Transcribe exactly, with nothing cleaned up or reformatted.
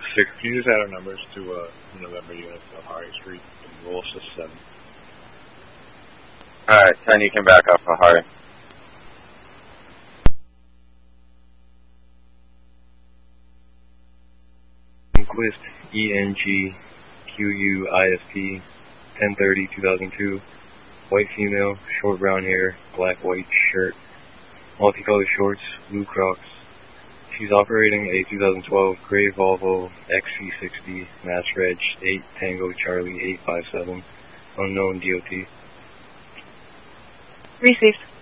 six, can you just add our numbers to uh, November unit of Harry Street and roll us a seven? Alright, ten, you can back up for Harry. Quist, E N G Q U I S T, ten thirty, two thousand two, white female, short brown hair, black white shirt, multicolored shorts, blue Crocs. She's operating a two thousand twelve gray Volvo X C sixty, Mass Reg eight Tango Charlie eight five seven, unknown D O T. Received.